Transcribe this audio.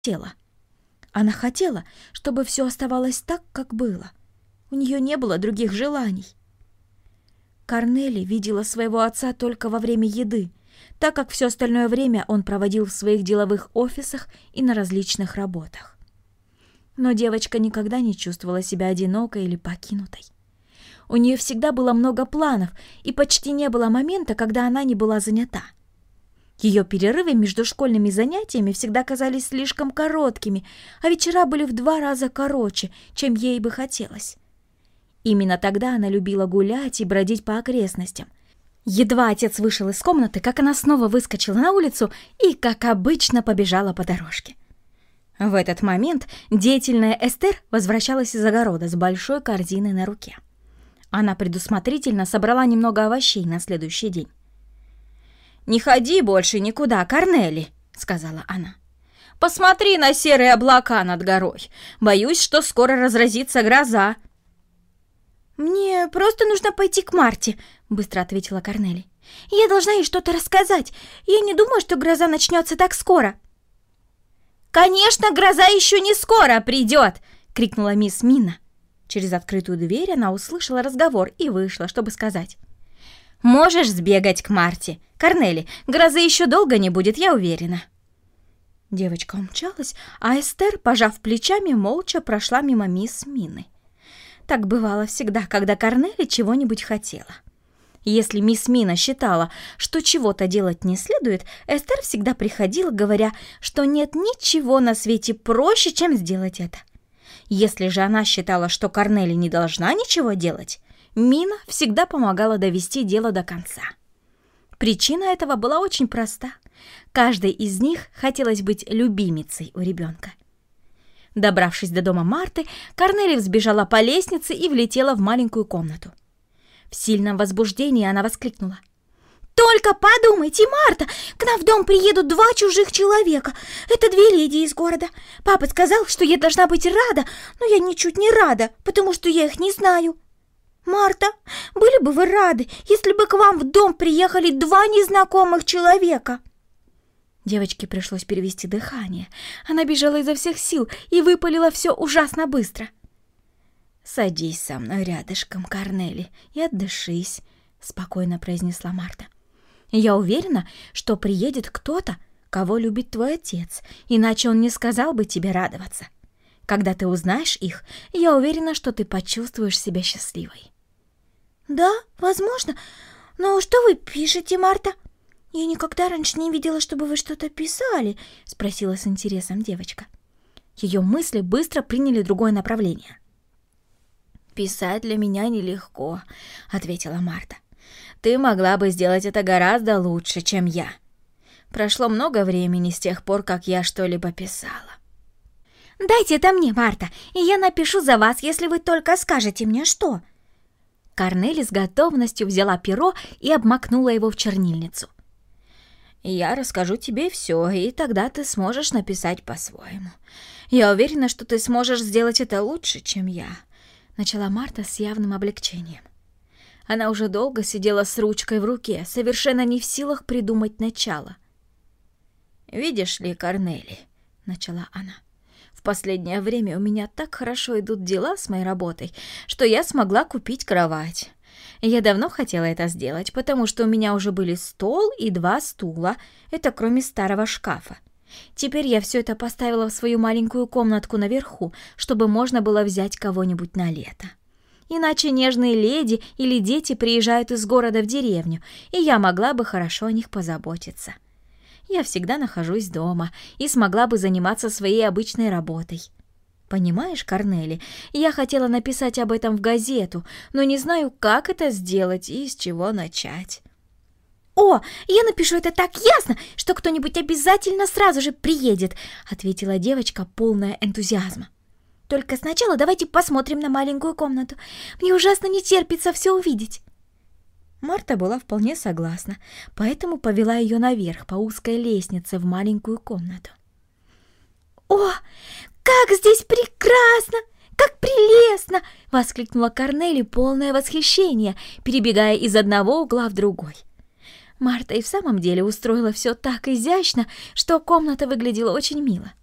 хотела. Она хотела, чтобы все оставалось так, как было. У нее не было других желаний. Корнели видела своего отца только во время еды, так как все остальное время он проводил в своих деловых офисах и на различных работах. Но девочка никогда не чувствовала себя одинокой или покинутой. У нее всегда было много планов, и почти не было момента, когда она не была занята. Ее перерывы между школьными занятиями всегда казались слишком короткими, а вечера были в 2 раза короче, чем ей бы хотелось. Именно тогда она любила гулять и бродить по окрестностям. Едва отец вышел из комнаты, как она снова выскочила на улицу и, как обычно, побежала по дорожке. В этот момент деятельная Эстер возвращалась из огорода с большой корзиной на руке. Она предусмотрительно собрала немного овощей на следующий день. «Не ходи больше никуда, Корнели», — сказала она. «Посмотри на серые облака над горой. Боюсь, что скоро разразится гроза». «Мне просто нужно пойти к Марте», — быстро ответила Корнели. «Я должна ей что-то рассказать. Я не думаю, что гроза начнется так скоро». «Конечно, гроза еще не скоро придет!» — крикнула мисс Мина. Через открытую дверь она услышала разговор и вышла, чтобы сказать: «Можешь сбегать к Марте? Корнели, грозы еще долго не будет, я уверена». Девочка умчалась, а Эстер, пожав плечами, молча прошла мимо мисс Мины. Так бывало всегда, когда Корнели чего-нибудь хотела. Если мисс Мина считала, что чего-то делать не следует, Эстер всегда приходила, говоря, что нет ничего на свете проще, чем сделать это. Если же она считала, что Корнели не должна ничего делать, Мина всегда помогала довести дело до конца. Причина этого была очень проста. Каждой из них хотелось быть любимицей у ребенка. Добравшись до дома Марты, Корнели взбежала по лестнице и влетела в маленькую комнату. В сильном возбуждении она воскликнула: «Только подумайте, Марта, к нам в дом приедут 2 чужих человека. Это 2 леди из города. Папа сказал, что я должна быть рада, но я ничуть не рада, потому что я их не знаю. Марта, были бы вы рады, если бы к вам в дом приехали 2 незнакомых человека?» Девочке пришлось перевести дыхание. Она бежала изо всех сил и выпалила все ужасно быстро. «Садись со мной рядышком, Корнели, и отдышись», — спокойно произнесла Марта. «Я уверена, что приедет кто-то, кого любит твой отец, иначе он не сказал бы тебе радоваться. Когда ты узнаешь их, я уверена, что ты почувствуешь себя счастливой». «Да, возможно. Но что вы пишете, Марта? Я никогда раньше не видела, чтобы вы что-то писали», — спросила с интересом девочка. Ее мысли быстро приняли другое направление. «Писать для меня нелегко», — ответила Марта. «Ты могла бы сделать это гораздо лучше, чем я. Прошло много времени с тех пор, как я что-либо писала». «Дайте это мне, Марта, и я напишу за вас, если вы только скажете мне, что». Корнели с готовностью взяла перо и обмакнула его в чернильницу. «Я расскажу тебе все, и тогда ты сможешь написать по-своему. Я уверена, что ты сможешь сделать это лучше, чем я», — начала Марта с явным облегчением. Она уже долго сидела с ручкой в руке, совершенно не в силах придумать начало. «Видишь ли, Корнели», — начала она, — «в последнее время у меня так хорошо идут дела с моей работой, что я смогла купить кровать. Я давно хотела это сделать, потому что у меня уже были стол и 2 стула, это кроме старого шкафа. Теперь я все это поставила в свою маленькую комнатку наверху, чтобы можно было взять кого-нибудь на лето. Иначе нежные леди или дети приезжают из города в деревню, и я могла бы хорошо о них позаботиться. Я всегда нахожусь дома и смогла бы заниматься своей обычной работой. Понимаешь, Корнели, я хотела написать об этом в газету, но не знаю, как это сделать и с чего начать». «О, я напишу это так ясно, что кто-нибудь обязательно сразу же приедет», — ответила девочка, полная энтузиазма. «Только сначала давайте посмотрим на маленькую комнату. Мне ужасно не терпится все увидеть». Марта была вполне согласна, поэтому повела ее наверх по узкой лестнице в маленькую комнату. «О, как здесь прекрасно! Как прелестно!» — воскликнула Корнели, полное восхищение, перебегая из одного угла в другой. Марта и в самом деле устроила все так изящно, что комната выглядела очень мило.